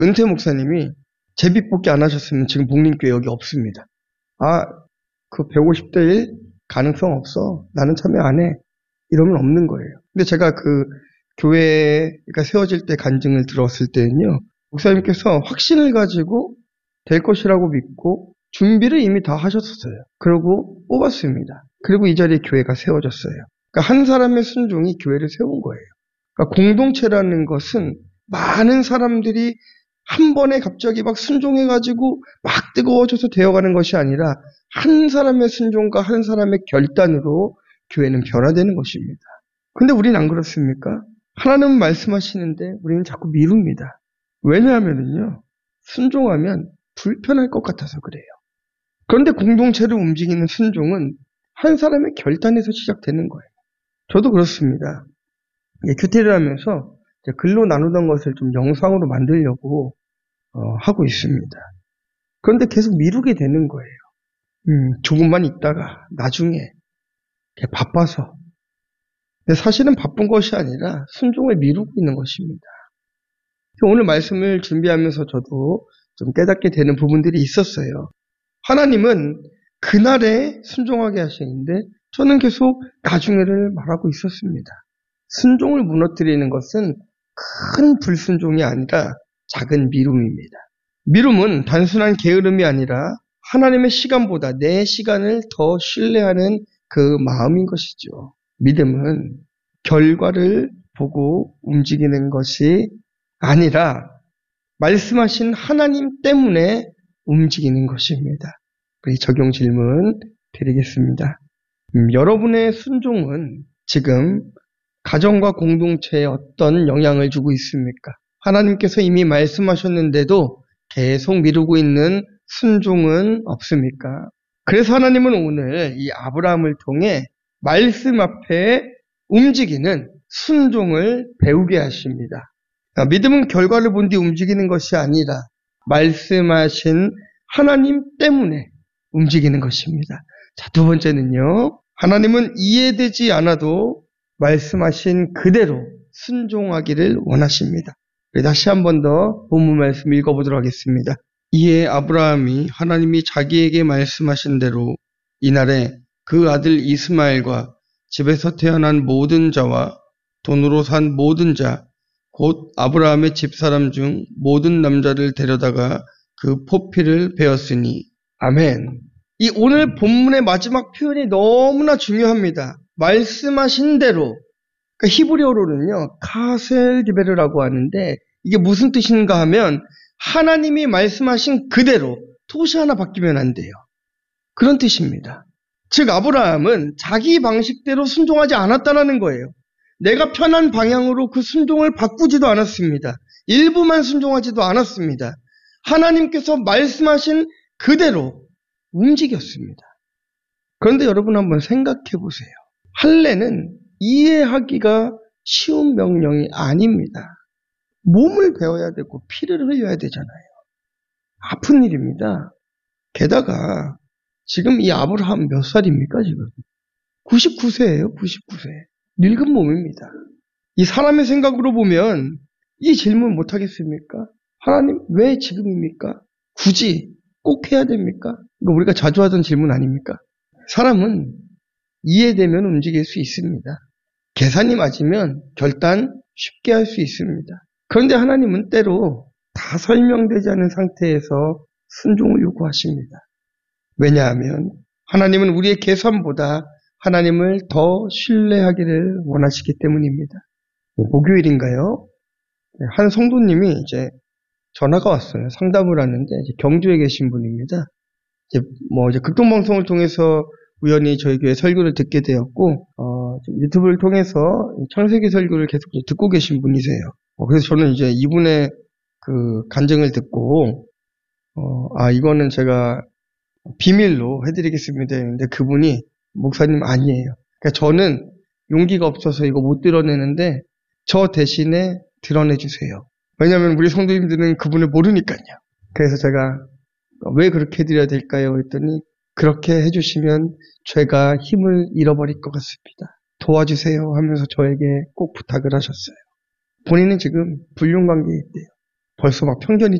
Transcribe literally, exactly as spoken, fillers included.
은퇴 목사님이 제비 뽑기 안 하셨으면 지금 복림교회 여기 없습니다. 아, 그 백오십 대 일 가능성 없어. 나는 참여 안 해. 이러면 없는 거예요. 근데 제가 그 교회가 세워질 때 간증을 들었을 때는요, 목사님께서 확신을 가지고 될 것이라고 믿고 준비를 이미 다 하셨었어요. 그러고 뽑았습니다. 그리고 이 자리에 교회가 세워졌어요. 그러니까 한 사람의 순종이 교회를 세운 거예요. 그러니까 공동체라는 것은 많은 사람들이 한 번에 갑자기 막 순종해가지고 막 뜨거워져서 되어가는 것이 아니라 한 사람의 순종과 한 사람의 결단으로 교회는 변화되는 것입니다. 근데 우리는 안 그렇습니까? 하나님은 말씀하시는데 우리는 자꾸 미룹니다. 왜냐하면요, 순종하면 불편할 것 같아서 그래요. 그런데 공동체를 움직이는 순종은 한 사람의 결단에서 시작되는 거예요. 저도 그렇습니다. 큐티를 하면서 글로 나누던 것을 좀 영상으로 만들려고 어, 하고 있습니다. 그런데 계속 미루게 되는 거예요. 음, 조금만 있다가 나중에 바빠서. 근데 사실은 바쁜 것이 아니라 순종을 미루고 있는 것입니다. 오늘 말씀을 준비하면서 저도 좀 깨닫게 되는 부분들이 있었어요. 하나님은 그날에 순종하게 하시는데 저는 계속 나중에를 말하고 있었습니다. 순종을 무너뜨리는 것은 큰 불순종이 아니라 작은 미움입니다. 미움은 단순한 게으름이 아니라 하나님의 시간보다 내 시간을 더 신뢰하는 그 마음인 것이죠. 믿음은 결과를 보고 움직이는 것이 아니라 말씀하신 하나님 때문에 움직이는 것입니다. 우리 적용 질문 드리겠습니다. 음, 여러분의 순종은 지금 가정과 공동체에 어떤 영향을 주고 있습니까? 하나님께서 이미 말씀하셨는데도 계속 미루고 있는 순종은 없습니까? 그래서 하나님은 오늘 이 아브라함을 통해 말씀 앞에 움직이는 순종을 배우게 하십니다. 믿음은 결과를 본 뒤 움직이는 것이 아니라 말씀하신 하나님 때문에 움직이는 것입니다. 자, 두 번째는요. 하나님은 이해되지 않아도 말씀하신 그대로 순종하기를 원하십니다. 다시 한 번 더 본문 말씀 읽어보도록 하겠습니다. 이에 아브라함이 하나님이 자기에게 말씀하신 대로 이날에 그 아들 이스마엘과 집에서 태어난 모든 자와 돈으로 산 모든 자, 곧 아브라함의 집사람 중 모든 남자를 데려다가 그 포피를 베었으니. 아멘. 이 오늘 본문의 마지막 표현이 너무나 중요합니다. 말씀하신 대로. 그러니까 히브리어로는요, 카셀 디베르라고 하는데 이게 무슨 뜻인가 하면 하나님이 말씀하신 그대로 토시 하나 바뀌면 안 돼요. 그런 뜻입니다. 즉 아브라함은 자기 방식대로 순종하지 않았다는 거예요. 내가 편한 방향으로 그 순종을 바꾸지도 않았습니다. 일부만 순종하지도 않았습니다. 하나님께서 말씀하신 그대로 움직였습니다. 그런데 여러분 한번 생각해 보세요. 할례는 이해하기가 쉬운 명령이 아닙니다. 몸을 베어야 되고 피를 흘려야 되잖아요. 아픈 일입니다. 게다가 지금 이 아브라함 몇 살입니까 지금? 구십구 세예요. 구십구 세. 늙은 몸입니다. 이 사람의 생각으로 보면 이 질문 못 하겠습니까? 하나님 왜 지금입니까? 굳이 꼭 해야 됩니까? 이거 우리가 자주 하던 질문 아닙니까? 사람은 이해되면 움직일 수 있습니다. 계산이 맞으면 결단 쉽게 할 수 있습니다. 그런데 하나님은 때로 다 설명되지 않은 상태에서 순종을 요구하십니다. 왜냐하면 하나님은 우리의 계산보다 하나님을 더 신뢰하기를 원하시기 때문입니다. 목요일인가요? 한 성도님이 이제 전화가 왔어요. 상담을 하는데 이제 경주에 계신 분입니다. 이제 뭐 이제 극동방송을 통해서 우연히 저희 교회 설교를 듣게 되었고, 어, 유튜브를 통해서 창세기 설교를 계속 듣고 계신 분이세요. 어, 그래서 저는 이제 이분의 그 간증을 듣고, 어, 아, 이거는 제가 비밀로 해드리겠습니다 했는데 그분이 목사님 아니에요. 그러니까 저는 용기가 없어서 이거 못 드러내는데 저 대신에 드러내주세요. 왜냐하면 우리 성도님들은 그분을 모르니까요. 그래서 제가 왜 그렇게 해드려야 될까요? 했더니 그렇게 해주시면 제가 힘을 잃어버릴 것 같습니다. 도와주세요 하면서 저에게 꼭 부탁을 하셨어요. 본인은 지금 불륜관계에 있대요. 벌써 막 편견이